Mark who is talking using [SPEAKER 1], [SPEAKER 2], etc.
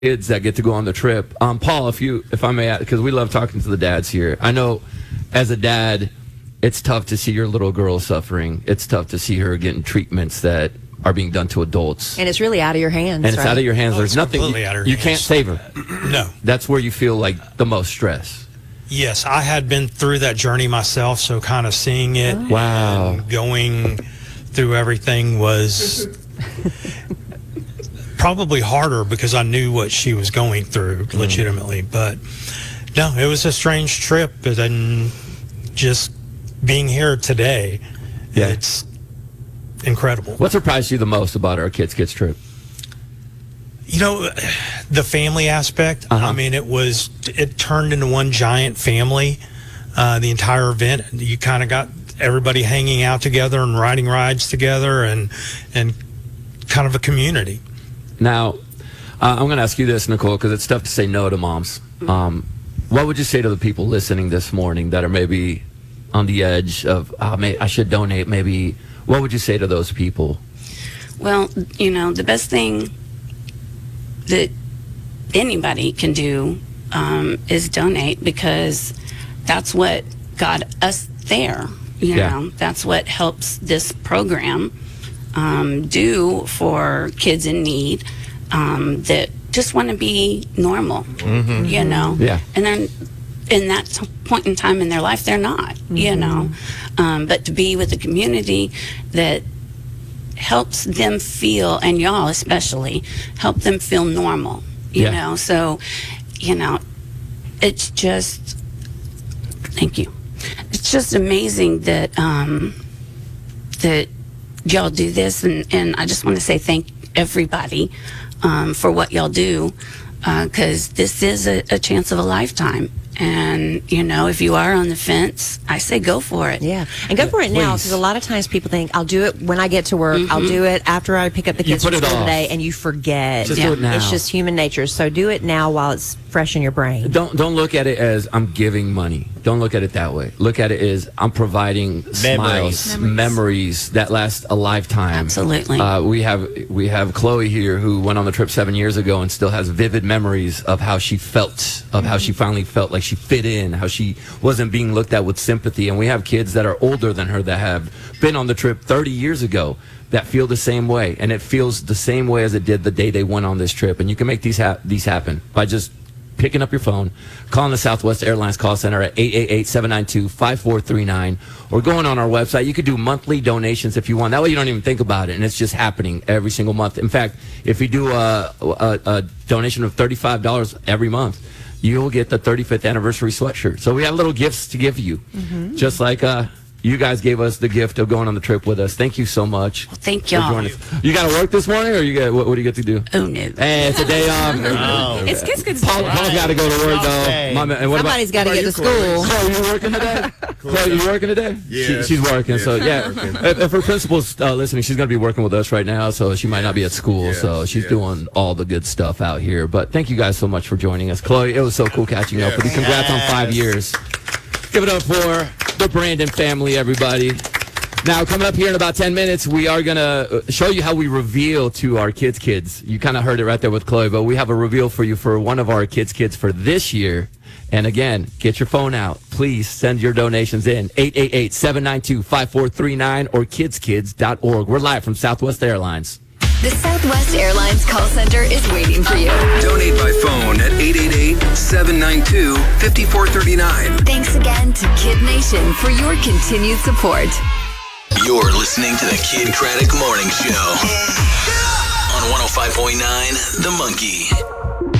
[SPEAKER 1] kids that get to go on the trip. Paul, if I may, because we love talking to the dads here. I know as a dad, it's tough to see your little girl suffering. It's tough to see her getting treatments that are being done to adults.
[SPEAKER 2] And it's really out of your hands.
[SPEAKER 1] And it's out of your hands. There's nothing you can't save her.
[SPEAKER 3] No.
[SPEAKER 1] That's where you feel like the most stress.
[SPEAKER 3] Yes, I had been through that journey myself, so kind of seeing it and going through everything was probably harder because I knew what she was going through legitimately. But no, it was a strange trip. And just being here today, it's incredible.
[SPEAKER 1] What surprised you the most about our kids trip?
[SPEAKER 3] You know, the family aspect. I mean, it turned into one giant family. The entire event, you kind of got everybody hanging out together and riding rides together, and kind of a community.
[SPEAKER 1] Now, I'm going to ask you this, Nicole, because it's tough to say no to moms. What would you say to the people listening this morning that are maybe on the edge of, I should donate? Maybe, what would you say to those people?
[SPEAKER 4] Well, you know, the best thing that anybody can do is donate, because that's what got us there. You know, that's what helps this program do for kids in need that just want to be normal, you know. And then in that point in time in their life, they're not, you know. But to be with a community that helps them feel, and y'all especially, help them feel normal, you know. So, you know, it's just, thank you. It's just amazing that that y'all do this, and I just want to say thank everybody for what y'all do, because this is a chance of a lifetime. And, you know, if you are on the fence, I say go for it.
[SPEAKER 2] Yeah. And go for it now, because a lot of times people think, I'll do it when I get to work. I'll do it after I pick up the kids from school today, and you forget.
[SPEAKER 1] Just do it now.
[SPEAKER 2] It's just human nature. So do it now while it's fresh in your brain.
[SPEAKER 1] Don't look at it as I'm giving money. Don't look at it that way. Look at it as I'm providing smiles, memories that last a lifetime.
[SPEAKER 4] Absolutely.
[SPEAKER 1] We have Chloe here, who went on the trip 7 years ago and still has vivid memories of how she felt, of how she finally felt like she fit in, how she wasn't being looked at with sympathy. And we have kids that are older than her that have been on the trip 30 years ago that feel the same way, and it feels the same way as it did the day they went on this trip. And you can make these happen by just picking up your phone, calling the Southwest Airlines call center at 888-792-5439, or going on our website. You could do monthly donations if you want. That way you don't even think about it, and it's just happening every single month. In fact, if you do a donation of $35 every month, you'll get the 35th anniversary sweatshirt. So we have little gifts to give you, just like you guys gave us the gift of going on the trip with us. Thank you so much.
[SPEAKER 4] Well, thank y'all.
[SPEAKER 1] You got to work this morning, or what do you get to do?
[SPEAKER 4] Oh, no.
[SPEAKER 1] Hey, it's a day off.
[SPEAKER 2] It's Kids
[SPEAKER 1] Paul's got to go to work, though.
[SPEAKER 2] Somebody's got to get to school.
[SPEAKER 1] Chloe, you working today? Chloe, you working today?
[SPEAKER 5] Yeah.
[SPEAKER 1] She's working. So, if her principal's listening, she's going to be working with us right now, so she might not be at school. So she's doing all the good stuff out here. But thank you guys so much for joining us. Chloe, it was so cool catching up with you. Congrats on 5 years. Give it up for the Brandon family, everybody. Now, coming up here in about 10 minutes, we are going to show you how we reveal to our kids. You kind of heard it right there with Chloe, but we have a reveal for you for one of our kids for this year. And again, get your phone out. Please send your donations in. 888-792-5439 or kidskids.org. We're live from Southwest Airlines.
[SPEAKER 6] The Southwest Airlines call center is waiting for you.
[SPEAKER 7] Donate by phone at 888-792-5439.
[SPEAKER 6] Thanks again to Kid Nation for your continued support.
[SPEAKER 7] You're listening to the Kid Craddock Morning Show on 105.9 The Monkey.